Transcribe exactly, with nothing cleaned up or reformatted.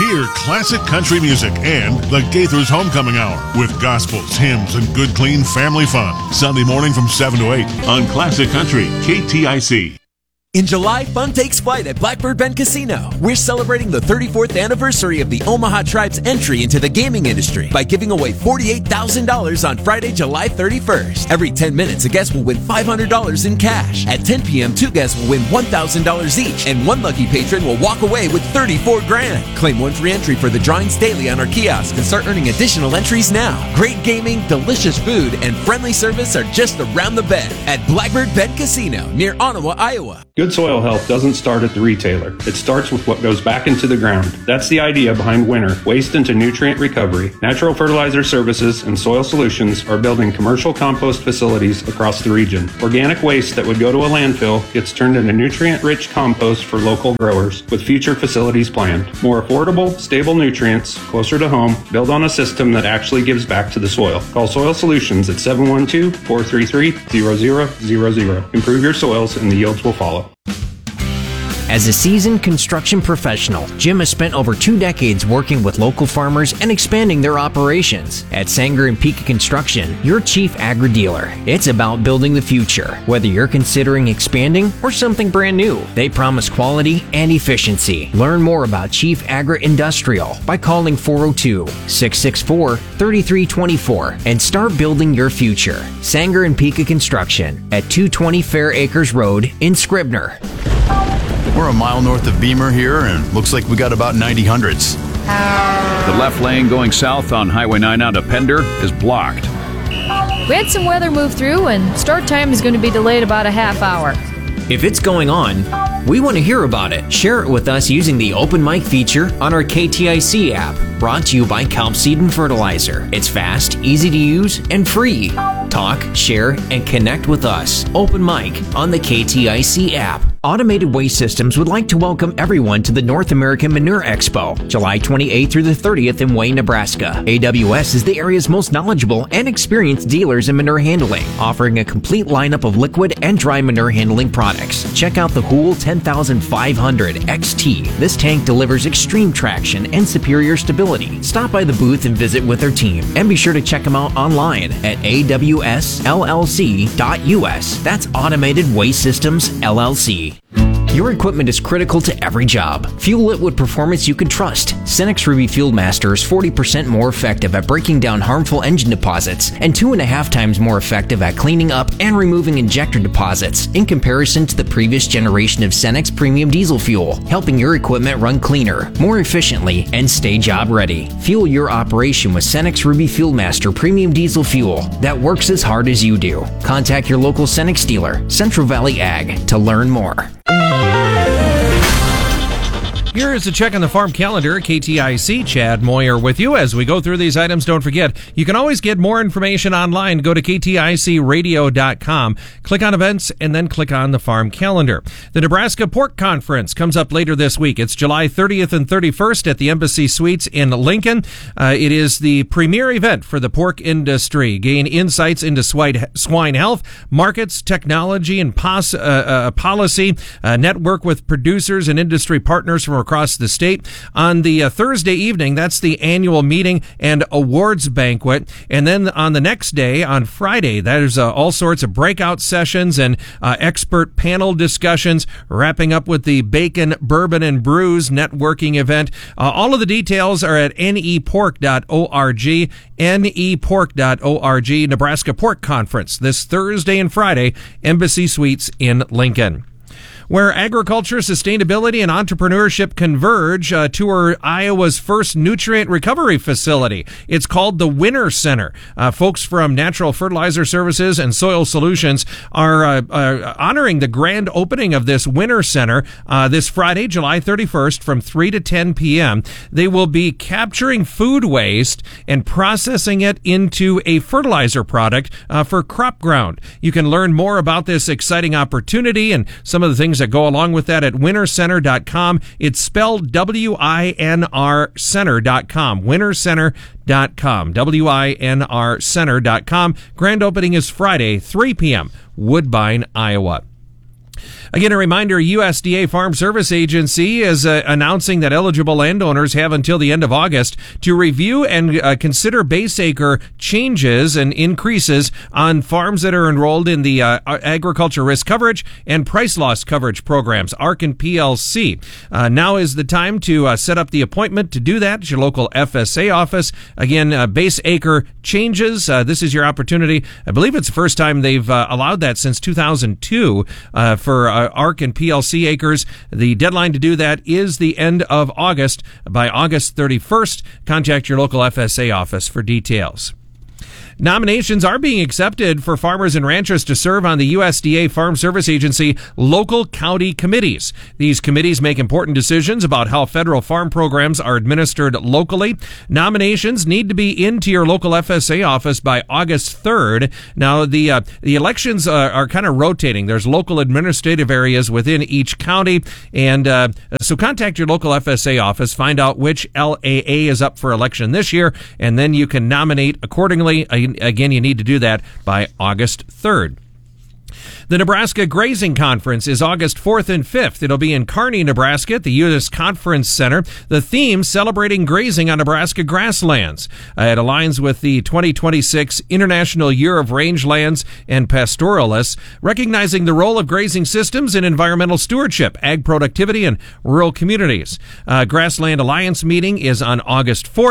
Hear classic country music and the Gaithers Homecoming Hour with gospels, hymns, and good, clean family fun. Sunday morning from seven to eight on Classic Country, K T I C. In July, fun takes flight at Blackbird Bend Casino. We're celebrating the thirty-fourth anniversary of the Omaha Tribe's entry into the gaming industry by giving away forty-eight thousand dollars on Friday, July thirty-first. Every ten minutes, a guest will win five hundred dollars in cash. At ten p.m., two guests will win one thousand dollars each, and one lucky patron will walk away with thirty-four grand. Claim one free entry for the drawings daily on our kiosk and start earning additional entries now. Great gaming, delicious food, and friendly service are just around the bend at Blackbird Bend Casino near Ottawa, Iowa. Good soil health doesn't start at the retailer. It starts with what goes back into the ground. That's the idea behind Winter, Waste into Nutrient Recovery. Natural Fertilizer Services and Soil Solutions are building commercial compost facilities across the region. Organic waste that would go to a landfill gets turned into nutrient-rich compost for local growers, with future facilities planned. More affordable, stable nutrients, closer to home, build on a system that actually gives back to the soil. Call Soil Solutions at seven one two, four three three, zero zero zero zero. Improve your soils and the yields will follow. As a seasoned construction professional, Jim has spent over two decades working with local farmers and expanding their operations. At Sanger and Pika Construction, your chief agri-dealer. It's about building the future. Whether you're considering expanding or something brand new, they promise quality and efficiency. Learn more about Chief Agri-Industrial by calling four oh two, six six four, three three two four and start building your future. Sanger and Pika Construction at two twenty Fair Acres Road in Scribner. We're a mile north of Beamer here, and looks like we got about ninety hundreds. The left lane going south on Highway nine out of Pender is blocked. We had some weather move through, and start time is going to be delayed about a half hour. If it's going on, we want to hear about it. Share it with us using the open mic feature on our K T I C app, brought to you by Kelp Seed and Fertilizer. It's fast, easy to use, and free. Talk, share, and connect with us. Open mic on the K T I C app. Automated Waste Systems would like to welcome everyone to the North American Manure Expo, July twenty-eighth through the thirtieth in Wayne, Nebraska. A W S is the area's most knowledgeable and experienced dealers in manure handling, offering a complete lineup of liquid and dry manure handling products. Check out the Hool ten thousand five hundred X T. This tank delivers extreme traction and superior stability. Stop by the booth and visit with their team, and be sure to check them out online at A W S L L C dot U S. That's Automated Waste Systems, L L C. Your equipment is critical to every job. Fuel it with performance you can trust. Cenex Ruby Fuel Master is forty percent more effective at breaking down harmful engine deposits and two and a half times more effective at cleaning up and removing injector deposits in comparison to the previous generation of Cenex Premium Diesel Fuel, helping your equipment run cleaner, more efficiently, and stay job ready. Fuel your operation with Cenex Ruby Fuel Master Premium Diesel Fuel that works as hard as you do. Contact your local Cenex dealer, Central Valley Ag, to learn more. Here is a check on the farm calendar. K T I C, Chad Moyer with you. As we go through these items, don't forget, you can always get more information online. Go to K T I C radio dot com, click on events, and then click on the farm calendar. The Nebraska Pork Conference comes up later this week. It's July thirtieth and thirty-first at the Embassy Suites in Lincoln. Uh, it is the premier event for the pork industry. Gain insights into swine health, markets, technology, and pos- uh, uh, policy. Uh, network with producers and industry partners from across the state. On the uh, Thursday evening, that's the annual meeting and awards banquet. And then on the next day, on Friday, there's uh, all sorts of breakout sessions and uh, expert panel discussions, wrapping up with the Bacon, Bourbon, and Brews networking event. Uh, all of the details are at N E pork dot org, N E pork dot org, Nebraska Pork Conference, this Thursday and Friday, Embassy Suites in Lincoln. Where agriculture, sustainability, and entrepreneurship converge, uh, tour Iowa's first nutrient recovery facility. It's called the Winter Center. Uh, folks from Natural Fertilizer Services and Soil Solutions are uh, uh, honoring the grand opening of this Winter Center uh, this Friday, July thirty-first, from three to ten p.m. They will be capturing food waste and processing it into a fertilizer product uh, for crop ground. You can learn more about this exciting opportunity and some of the things that go along with that at winter center dot com. It's spelled W I N R center dot com. winter center dot com. W I N R center dot com. Grand opening is Friday, three p.m., Woodbine, Iowa. Again, a reminder, U S D A Farm Service Agency is uh, announcing that eligible landowners have until the end of August to review and uh, consider base acre changes and increases on farms that are enrolled in the uh, Agriculture Risk Coverage and Price Loss Coverage programs, A R C and P L C. Uh, now is the time to uh, set up the appointment to do that at your local F S A office. Again, uh, base acre changes. Uh, this is your opportunity. I believe it's the first time they've uh, allowed that since two thousand two uh, for uh, A R C and P L C acres. The deadline to do that is the end of August. By August thirty-first, contact your local F S A office for details. Nominations are being accepted for farmers and ranchers to serve on the U S D A Farm Service Agency local county committees. These committees make important decisions about how federal farm programs are administered locally. Nominations need to be into your local F S A office by August third. Now, the uh, the elections uh, are kind of rotating. There's local administrative areas within each county, and uh, so contact your local F S A office, find out which L A A is up for election this year, and then you can nominate accordingly. Again, you need to do that by August third. The Nebraska Grazing Conference is August fourth and fifth. It'll be in Kearney, Nebraska at the U S Conference Center. The theme, celebrating grazing on Nebraska grasslands. Uh, it aligns with the twenty twenty-six International Year of Rangelands and Pastoralists, recognizing the role of grazing systems in environmental stewardship, ag productivity, and rural communities. Uh, Grassland Alliance meeting is on August fourth.